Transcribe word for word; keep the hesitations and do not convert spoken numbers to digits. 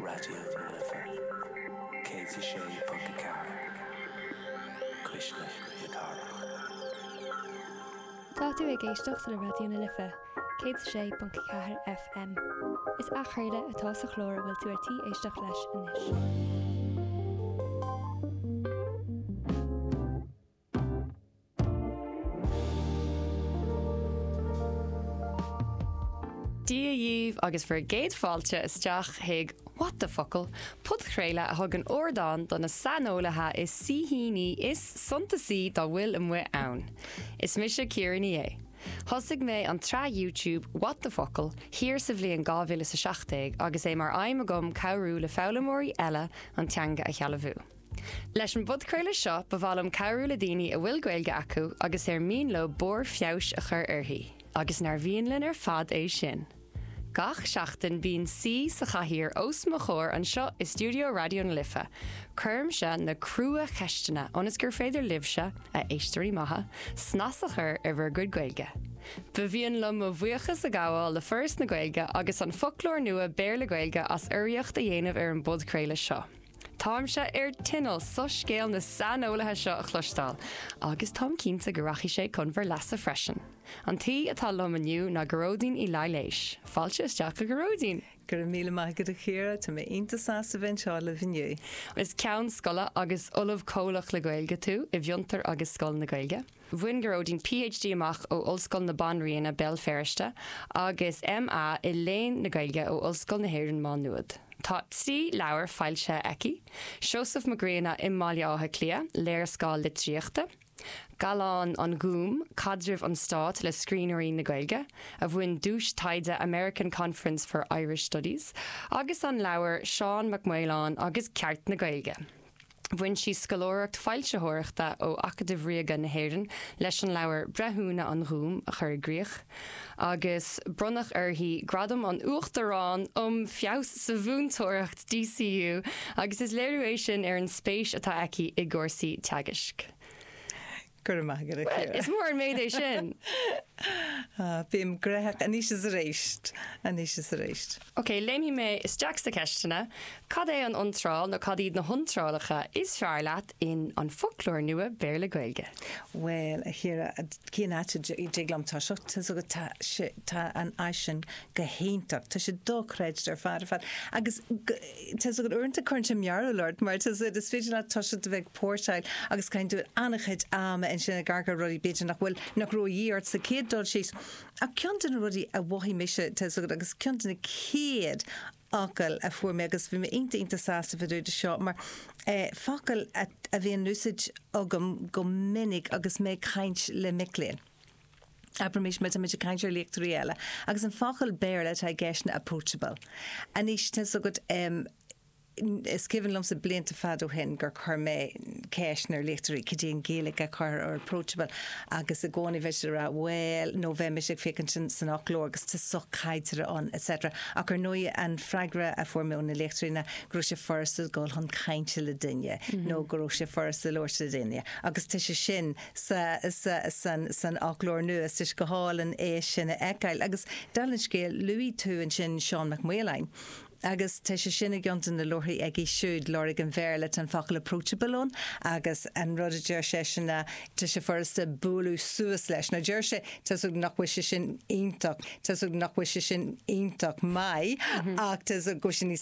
Radio Lifa. Katie Shea Punkacar. Krishna Yakara. Tá tú ag éisteacht le Radio na Lifa, cé sé Punkacar F M. Is a chuirde atá sa chlór bhfuil tú artí éisteach leis inis. Díomh agus for géad fáilte isteach hiag what the fuckle put chréile a thug an ordáin don na sanolaithe is sihíní is suntasí dá bhfuil an mhuit ann. Is mise Ciarán é. Thosig mé an tra YouTube what the fuckle hir sa bhliain gámhíle sa seachtaig agus é mar aim agam cabhrú le fálamóirí eile an teanga a chealamhú. Leis an budcréile seo ba bhfuilm cabhrú le daoine a bhfuil gaeilge acu agus ar mín le bór feabhs a chur uirthi, agus nar bhíon linn ar fad é sin. Gach seachtain bíon sí sa chathaoir os mo chóir an seo i Studio Radio na Lifa. Cuirm se na crua cheistena onas gur féidir libse a éistearí maithe, snas a chur ar bhar gud gaeilge. Ba bhíon lom mo bhuachas a gáil le first na gaeilge agus an folklór nua béir le gaeilge as uiriocht a dhéanamh ar an budcréile seo. Táim se ar tinal so scéal na sanolaithe seo a chlustáil, agus tám cínta go rachi sé chun bhar leasa freisin. An tí atá lom aniu na goródín i leiléis. Fáilte isteach a goródín. Gur míle maigad a chéra tá mé inta sása bhain seo le bhiniu. Is ceann scola agus olamh cólach le gaeilge tú i bhiontar agus scoil na gaeilge. Bhuain goródín PhD amach ó Ollscoil na Banríon a Bell Ferriste agus M A i léin na gaeilge ó Ollscoil na Héireann Má Nuad. Tá tí leabhar fáilte eici, Seosamh Magréna imáile átha clia, léir scáil litríochta, Galán an gúm, cadribh an stát le scríonairí na gaeilge, a bhuain dúis taide American Conference for Irish Studies, agus an leabhar Seán McMoylan agus ceart na gaeilge. Bhain si scalóireacht fáiltethireachta ó Acadamh Ríoga na Héireann leis an leabhar brethúna an gúm a chur gríoch, agus brunach uirthi gradam an uachtarrán um feabhs sa bhúntóireacht D C U agus is léiréis sin ar an spéis atá aici i gcúrsaí teagasc. Gur maigad a chéra. Is mór an méid é sin. Bhím greithach a níos is a réist, a níos is a réist. Ok, léimhí mé is teach sa ceistena, cad é an iontráil nó cad iad na hontrálacha is fearr leat in an folklór nua béir le gaeilge. Well, a chéra, cían áte i déglam tá seo, tá so go tá an aisin go héintach, tá sé dóchreid ar fad a fad, agus tá so go uirnta chuirnta mearú lord, mar tá so is féidir le tá so de bheith pórtáil, agus cain dú anachid ama in sin a gargar rudí beidir nach bhfuil nach ró díart sa céad dul síos. A ceantain rudí a bhhaí mise tá so go agus ceantain na céad ácail a fuair me agus bhí me inta inta sásta bhidú de seo, mar fácail a bhíon núsid agam go minic agus mé caint le miléin. Aber mis met met kaintje electorale. Agus an fachel bear dat hy gesna approachable. En is ten so goed um is given lom sa blianta fado hen gur chur mé ceisnar leachtarí cidíon Gaelic a chur ar approachable agus a gcónaí bheisidir a well nó bheith mis ag fécinn san achlór agus tá soch caiitere an et cetera. A gur nui an freigra a fuair mé na leachtarína gro sé forsta gáil hon cainte le duine nó gro sé forsta lóirta duine. Agus tá sé sin sa san san achlór nuas tuis go hálan é sinna ecail agus dalan scéal Louis tú an sin Seán McMoylan. Agus te sé sinna giontan na lorthaí ag í siúd lorig an bhéirle an fachal approachable agus an rud a deir sé sinna te sé forsta búlú suas leis. Na deir sé te so nachhui sin ionach, te so nachhui sin ionach mai ach te so go sin